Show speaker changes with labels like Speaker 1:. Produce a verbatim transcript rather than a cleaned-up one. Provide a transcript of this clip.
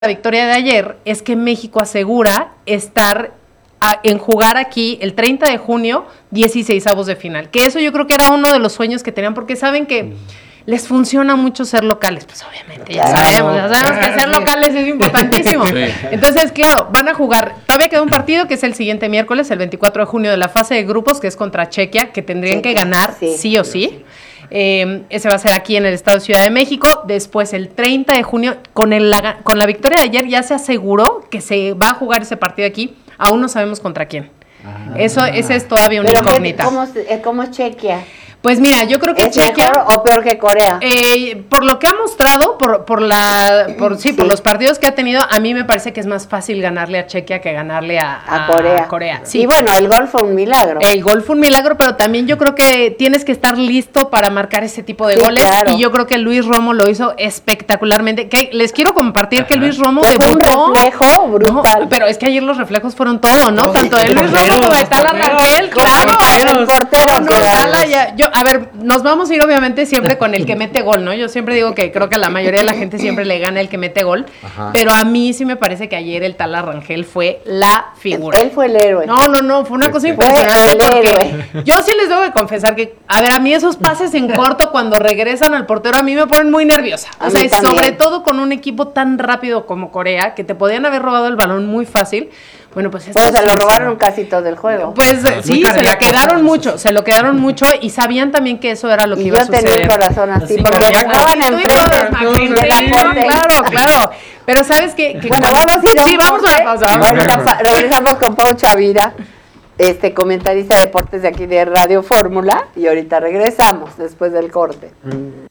Speaker 1: la victoria de ayer es que México asegura estar a, en jugar aquí el treinta de junio, dieciseisavos de final. Que eso yo creo que era uno de los sueños que tenían, porque saben que mm. les funciona mucho ser locales. Pues obviamente, ya sabemos, ya sabemos que ser locales es importantísimo. Sí. Entonces, claro, van a jugar. Todavía queda un partido que es el siguiente miércoles, el veinticuatro de junio, de la fase de grupos, que es contra Chequia, que tendrían sí, que ganar sí, sí o sí. sí. Eh, ese va a ser aquí en el estado de Ciudad de México. Después el treinta de junio, con, el, la, con la victoria de ayer ya se aseguró que se va a jugar ese partido aquí. Aún no sabemos contra quién. Ah. Eso, ese es todavía una
Speaker 2: Pero
Speaker 1: incógnita.
Speaker 2: ¿Cómo, cómo es Chequia?
Speaker 1: Pues mira, yo creo que
Speaker 2: ¿Es
Speaker 1: Chequia,
Speaker 2: mejor o peor que Corea?
Speaker 1: Eh, por lo que ha mostrado, por, por la, por sí, sí, por los partidos que ha tenido, a mí me parece que es más fácil ganarle a Chequia que ganarle a, a, a Corea. Corea. Sí.
Speaker 2: Y bueno, el gol fue un milagro.
Speaker 1: El gol fue un milagro, pero también yo creo que tienes que estar listo para marcar ese tipo de sí, goles. Claro. Y yo creo que Luis Romo lo hizo espectacularmente. Que les quiero compartir Ajá. que Luis Romo
Speaker 2: pues
Speaker 1: debutó.
Speaker 2: Un reflejo brutal.
Speaker 1: No, pero es que ayer los reflejos fueron todo, ¿no? Tanto de Luis Romo como de Tala Rangel, claro.
Speaker 2: El portero.
Speaker 1: No, no, Tala ya, yo, a ver, nos vamos a ir obviamente siempre con el que mete gol, ¿no? Yo siempre digo que creo que a la mayoría de la gente siempre le gana el que mete gol, Ajá. pero a mí sí me parece que ayer el Tala Rangel fue la figura.
Speaker 2: Él fue el héroe.
Speaker 1: No, no, no, fue una cosa impresionante porque yo sí les debo de confesar que, a ver, a mí esos pases en corto cuando regresan al portero a mí me ponen muy nerviosa. O sea, sobre todo con un equipo tan rápido como Corea, que te podían haber robado el balón muy fácil. Bueno, pues
Speaker 2: pues se lo robaron casi todo el juego.
Speaker 1: Pues no, sí, se lo quedaron mucho, se lo quedaron mucho y sabían también que eso era lo que
Speaker 2: y
Speaker 1: iba a suceder.
Speaker 2: Yo tenía el corazón así, sí, porque estaban enfrente.
Speaker 1: Claro, claro. Pero sabes que, que
Speaker 2: bueno, vamos a ir a
Speaker 1: sí, vamos a la pausa.
Speaker 2: Ahorita regresamos con Pau Chavira, este comentarista de deportes de aquí de Radio Fórmula, y ahorita regresamos después del corte. Mm.